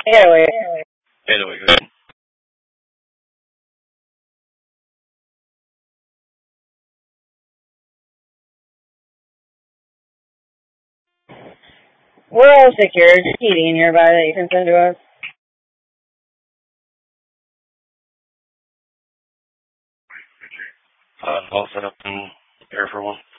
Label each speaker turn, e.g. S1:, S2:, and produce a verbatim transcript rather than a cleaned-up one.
S1: Anyway.
S2: Anyway, go ahead.
S1: We're all secure. Just heating nearby that you can send to us.
S2: Uh, I'll set up and prepare for one.